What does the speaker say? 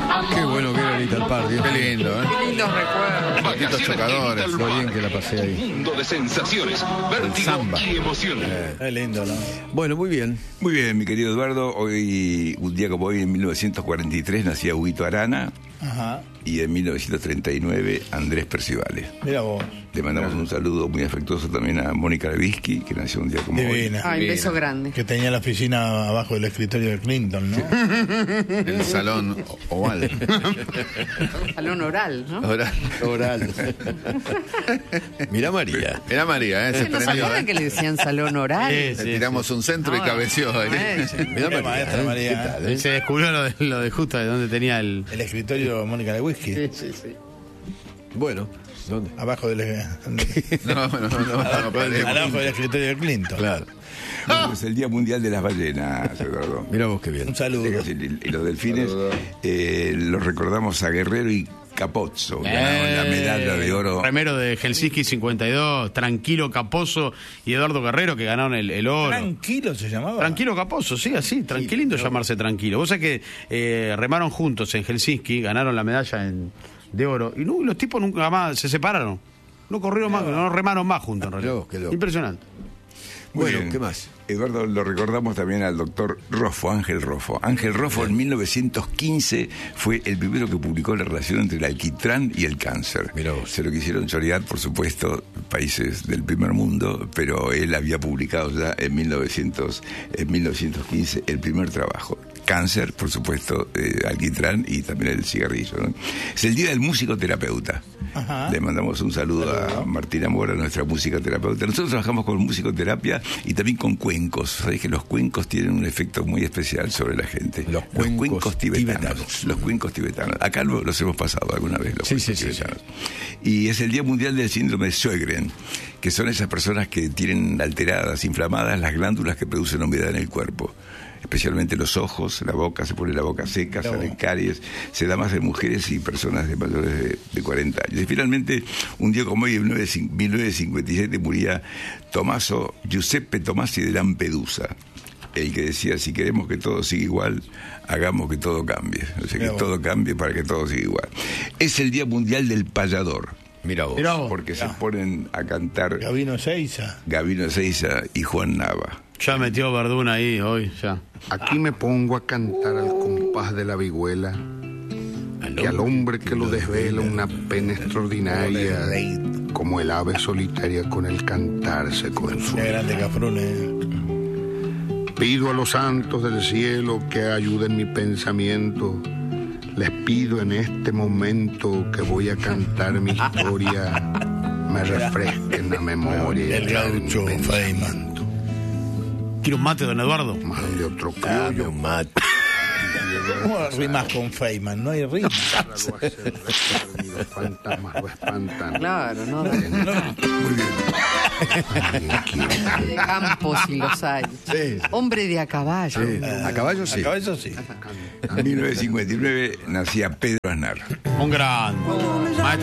Qué bueno que era Little Party. Qué lindo, ¿eh? Qué lindos recuerdos. Malditos chocadores. Lo bien que la pasé ahí. Mundo de sensaciones, vértigo samba. y emoción. Es lindo, ¿no? Bueno, muy bien. Muy bien, mi querido Eduardo. Hoy, un día como hoy, en 1943, nacía Huguito Arana. Ajá. Y en 1939, Andrés Percivale. Mira vos. Le mandamos un saludo muy afectuoso también a Mónica Lewinsky, que nació un día como hoy. Divina. Ay, un beso grande. Que tenía la oficina abajo del escritorio de Clinton, ¿no? El salón oval. Salón oral, ¿no? Ahora, Oral. Mirá María. era María, ¿eh? Se ¿No se prendió, acuerdan que le decían salón oral? Le tiramos un centro y No, cabeció ahí. Mirá Qué María. maestra, María. ¿Qué tal, Se descubrió lo de justo de donde tenía el... El escritorio de Mónica Lewinsky. Bueno, ¿dónde? Abajo del... No, Abajo del escritorio de Clinton. Claro. Bueno, es el Día Mundial de las Ballenas, Eduardo. Mirá vos qué bien. Un saludo. Y los delfines, los recordamos a Guerrero y Capozzo, ganaron la medalla de oro. Remero de Helsinki 52, Tranquilo Capozzo y Eduardo Guerrero, que ganaron el oro. Tranquilo se llamaba. Tranquilo Capozzo, sí, así, tranquilindo llamarse Tranquilo. Vos sabés que remaron juntos en Helsinki, ganaron la medalla de oro, y los tipos nunca más se separaron. No corrieron más, no remaron más juntos en realidad. Qué loco. Impresionante. Muy Bueno, bien. ¿qué más? Eduardo, lo recordamos también al doctor Roffo, Ángel Roffo. Ángel Roffo en 1915 fue el primero que publicó la relación entre el alquitrán y el cáncer. Mirá vos. Se lo quisieron chorear, por supuesto, países del primer mundo, pero él había publicado ya en 1915 el primer trabajo. Cáncer, por supuesto, alquitrán y también el cigarrillo, ¿no? Es el Día del Músico Terapeuta. Ajá. Le mandamos un saludo a Martina Mora, nuestra musicoterapeuta. Nosotros trabajamos con musicoterapia y también con cuencos. Sabés que los cuencos tienen un efecto muy especial sobre la gente. Los cuencos tibetanos. Los cuencos tibetanos. Acá los hemos pasado alguna vez, los Sí, cuencos sí, sí, tibetanos. Y es el Día Mundial del Síndrome de Sjögren, que son esas personas que tienen alteradas, inflamadas las glándulas que producen humedad en el cuerpo. Especialmente los ojos, la boca, se pone la boca seca, salen caries, se da más en mujeres y personas de mayores de 40 años. Y finalmente, un día como hoy, en 1957, moría Tommaso Giuseppe Tomasi de Lampedusa, el que decía, si queremos que todo siga igual, hagamos que todo cambie. O sea, que todo cambie para que todo siga igual. Es el Día Mundial del Payador. Mirá vos. Porque se ponen a cantar Gabino Seiza. Gabino Ezeiza y Juan Nava. Ya metió Verduna ahí hoy, ya. Aquí me pongo a cantar al compás de la vihuela, que al hombre que lo desvela una pena extraordinaria, como el ave solitaria con el cantar se Qué consuela. grande Cafrune. Pido a los santos del cielo que ayuden mi pensamiento. Les pido en este momento que voy a cantar mi historia, me refresquen la memoria. El gaucho Feynman. ¿Quiere un mate, don Eduardo? Más de otro Dame criollo. un mate. ¿Cómo rimas con Feynman? No hay rima. Los fantasmas lo espantan. Claro, ¿no? Alguien quiere De campos y los hay. Sí. Hombre de a caballo. Sí. A caballo sí. A cabeza sí. En 1959 nacía Pedro Aznar. Un gran maestro.